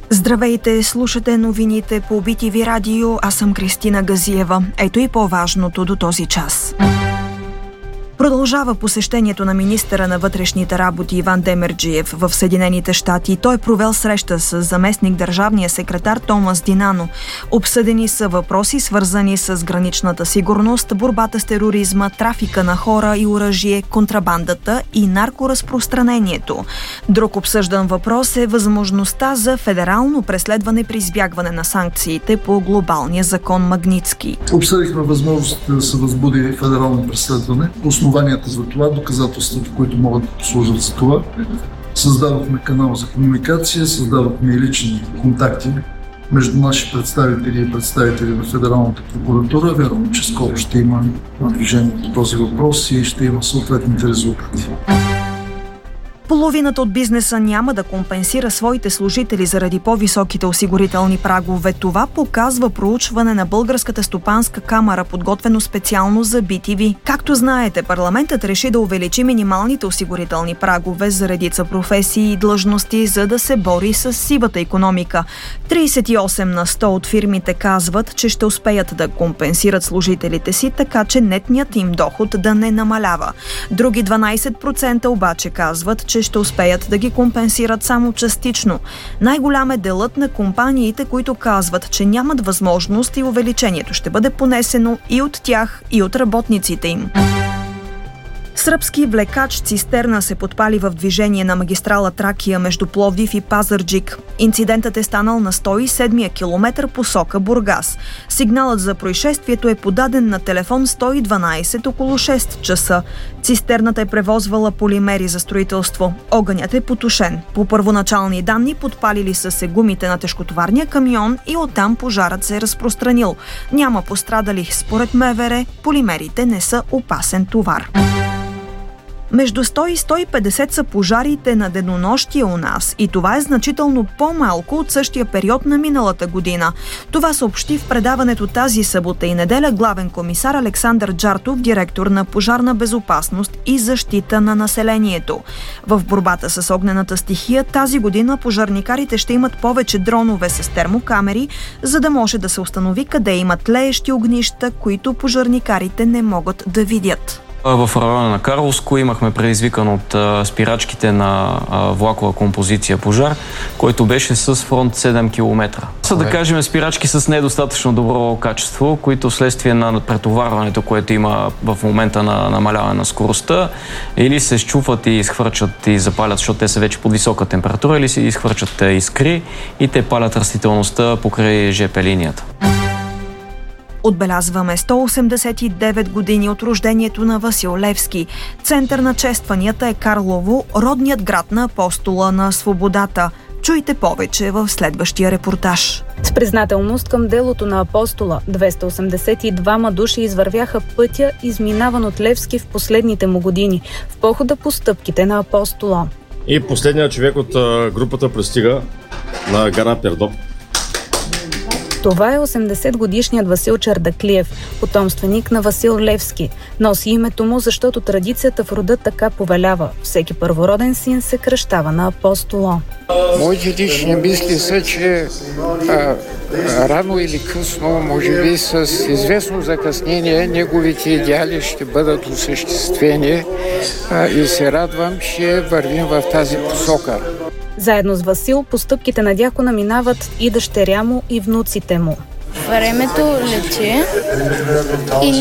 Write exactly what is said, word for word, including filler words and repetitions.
Здравейте, слушате новините по Би Ти Ви радио, аз съм Кристина Газиева. Ето и по-важното до този час. Продължава посещението на министъра на вътрешните работи Иван Демерджиев в Съединените щати. Той провел среща с заместник държавния секретар Томас Динано. Обсъдени са въпроси, свързани с граничната сигурност, борбата с тероризма, трафика на хора и оръжие, контрабандата и наркоразпространението. Друг обсъждан въпрос е възможността за федерално преследване при избягване на санкциите по глобалния закон Магнитски. Обсъдихме възможността да се възбуди федерално преследване, основанията за това, доказателствата, които могат да послужат за това. Създадохме канал за комуникация, създадохме и лични контакти между наши представители и представители на Федералната прокуратура. Вярвам, че скоро ще има движение по този въпрос и ще има съответните резултати. Половината от бизнеса няма да компенсира своите служители заради по-високите осигурителни прагове. Това показва проучване на Българската стопанска камара, подготвено специално за Би Ти Ви. Както знаете, парламентът реши да увеличи минималните осигурителни прагове за редица професии и длъжности, за да се бори с сивата икономика. тридесет и осем на сто от фирмите казват, че ще успеят да компенсират служителите си, така че нетният им доход да не намалява. Други дванадесет процента обаче казват, че ще успеят да ги компенсират само частично. Най-голям е делът на компаниите, които казват, че нямат възможност и увеличението ще бъде понесено и от тях, и от работниците им. Сръбски влекач цистерна се подпали в движение на магистрала Тракия между Пловдив и Пазарджик. Инцидентът е станал на сто и седмия километър посока Бургас. Сигналът за происшествието е подаден на телефон сто и дванадесет около шест часа. Цистерната е превозвала полимери за строителство. Огънят е потушен. По първоначални данни подпалили са се гумите на тежкотоварния камион и оттам пожарът се е разпространил. Няма пострадали. Според МВР, полимерите не са опасен товар. Между сто и сто и петдесет са пожарите на денонощие у нас и това е значително по-малко от същия период на миналата година. Това съобщи в предаването тази събота и неделя главен комисар Александър Джартов, директор на Пожарна безопасност и защита на населението. В борбата с огнената стихия тази година пожарникарите ще имат повече дронове с термокамери, за да може да се установи къде имат тлеещи огнища, които пожарникарите не могат да видят. В района на Карловско имахме предизвикан от а, спирачките на а, влакова композиция пожар, който беше с фронт седем километра. Са да кажем спирачки с недостатъчно добро качество, които вследствие на претоварването, което има в момента на намаляване на скоростта, или се счупват и изхвърчат и запалят, защото те са вече под висока температура, или се изхвърчат искри и те палят растителността покрай жп линията. Отбелязваме сто осемдесет и девет години от рождението на Васил Левски. Център на честванията е Карлово, родният град на апостола на свободата. Чуйте повече в следващия репортаж. С признателност към делото на апостола, двеста осемдесет и двама души извървяха пътя, изминаван от Левски в последните му години, в похода по стъпките на апостола. И последният човек от групата пристига на гара Пердоп. Това е осемдесетгодишният Васил Чардаклиев, потомственик на Васил Левски. Носи името му, защото традицията в рода така повелява. Всеки първороден син се кръщава на апостола. Моите лични мисли са, че а, рано или късно, може би с известно закъснение, неговите идеали ще бъдат осъществени а, и се радвам, че вървим в тази посока. Заедно с Васил по стъпките на дякона минават и дъщеря му, и внуците му. Времето лечи и